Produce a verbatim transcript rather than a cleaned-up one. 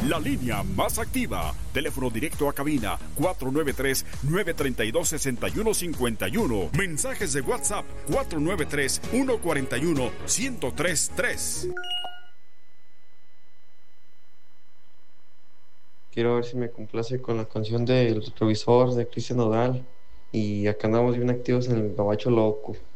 la línea más activa. Teléfono directo a cabina cuatro nueve tres, nueve tres dos, seis uno cinco uno. Mensajes de WhatsApp cuatro nueve tres, uno cuatro uno, uno cero tres tres. Quiero ver si me complace con la canción del retrovisor de Cristian Nodal. Y acá andamos bien activos en el Gabacho Loco.